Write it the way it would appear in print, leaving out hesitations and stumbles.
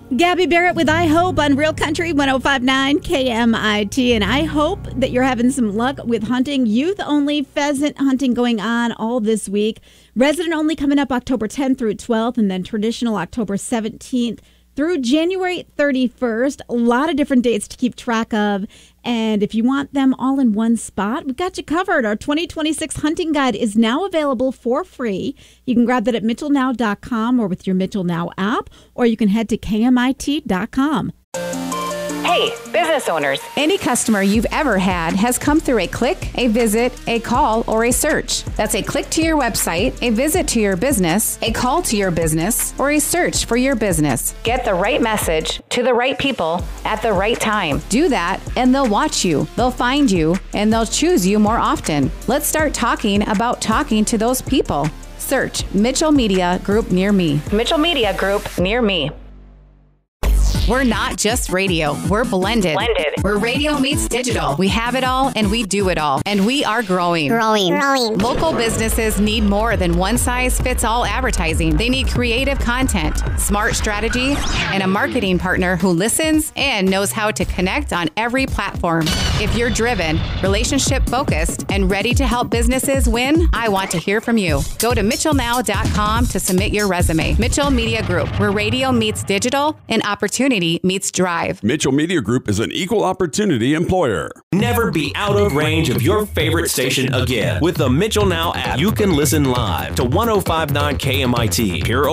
Gabby Barrett with I Hope on Real Country 105.9 KMIT. And I hope that you're having some luck with hunting. Youth-only pheasant hunting going on all this week. Resident-only coming up October 10th through 12th, and then traditional October 17th through January 31st. A lot of different dates to keep track of. And if you want them all in one spot, we've got you covered. Our 2026 hunting guide is now available for free. You can grab that at mitchellnow.com or with your Mitchell Now app, or you can head to KMIT.com. Hey, business owners. Any customer you've ever had has come through a click, a visit, a call, or a search. That's a click to your website, a visit to your business, a call to your business, or a search for your business. Get the right message to the right people at the right time. Do that, and they'll watch you, they'll find you, and they'll choose you more often. Let's start talking about talking to those people. Search Mitchell Media Group near me. Mitchell Media Group near me. We're not just radio. We're blended. We're radio meets digital. We have it all and we do it all. And we are growing. Local businesses need more than one-size-fits-all advertising. They need creative content, smart strategy, and a marketing partner who listens and knows how to connect on every platform. If you're driven, relationship-focused, and ready to help businesses win, I want to hear from you. Go to mitchellnow.com to submit your resume. Mitchell Media Group, where radio meets digital and opportunity meets drive. Mitchell Media Group is an equal opportunity employer. Never be out of range of your favorite station again. With the Mitchell Now app, you can listen live to 105.9 KMIT, hear